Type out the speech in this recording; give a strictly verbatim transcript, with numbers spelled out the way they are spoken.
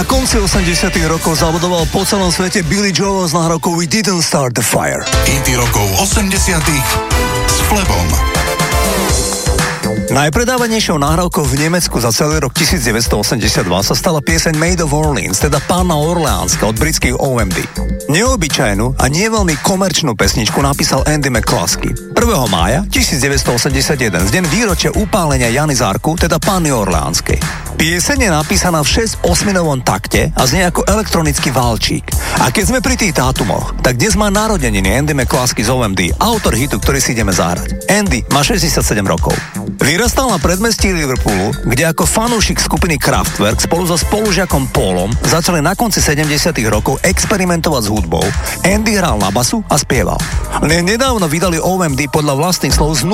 Na konci osemdesiatych rokov zabudoval po celom svete Billy Joel s nahrávkou We Didn't Start the Fire. Hity rokov osemdesiatych s Flebom. Najpredávanejšou nahrávkou v Nemecku za celý rok devätnásťstoosemdesiatdva sa stala pieseň Maid of Orleans, teda Panna Orleánska od britských O M D. Neobyčajnú a nie veľmi komerčnú pesničku napísal Andy McCluskey. prvého mája devätnásťstoosemdesiatjeden, v deň výročia upálenia Jany z Arku, teda Panny Orleánskej. Pieseň je napísaná v šesť osminovom takte a znie ako elektronický valčík. A keď sme pri tých dátumoch, tak dnes má narodeniny Andy McCluskey z O M D, autor hitu, ktorý si ideme zahrať. Andy má šesťdesiatsedem rokov. Vyrastal na predmestí Liverpoolu, kde ako fanúšik skupiny Kraftwerk spolu so spolužiakom Paulom začali na konci sedemdesiatych rokov experimentovať s hudbou. Andy hral na basu a spieval. Len nedávno vydali O M D podľa vlastných slov